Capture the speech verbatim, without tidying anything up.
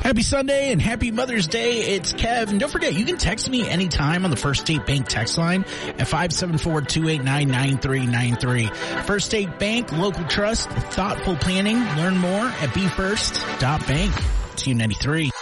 Happy Sunday and happy Mother's Day. It's Kev. And don't forget, you can text me anytime on the First State Bank text line at five seven four, two eight nine, nine three nine three. First State Bank, local trust, thoughtful planning. Learn more at be first dot bank. T U ninety-three.